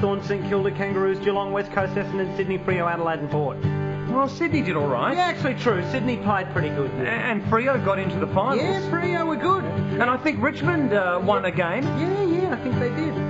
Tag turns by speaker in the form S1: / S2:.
S1: Hawthorn, St Kilda, Kangaroos, Geelong, West Coast, Essendon, Sydney, Freo, Adelaide and Port.
S2: Well, Sydney did all right.
S1: Yeah, actually true. Sydney played pretty good. Yeah.
S2: And Freo got into the finals.
S1: Yeah, Freo were good.
S2: And I think Richmond won a game.
S1: Yeah, I think they did.